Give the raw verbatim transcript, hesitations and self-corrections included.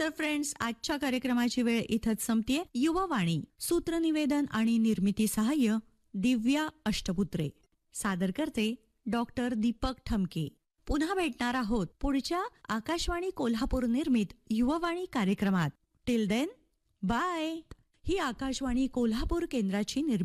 तर फ्रेंड्स, आजच्या कार्यक्रमाची वेळ इथंच संपतीये. युवावाणी, सूत्रनिवेदन आणि निर्मिती सहाय्य दिव्या अष्टपुत्रे. सादर करते डॉक्टर दीपक ठमके. पुन्हा भेटणार आहोत पुढच्या आकाशवाणी कोल्हापूर निर्मित युवावाणी कार्यक्रमात. Till then, bye. ही आकाशवाणी कोल्हापूर केंद्राची निर्मिती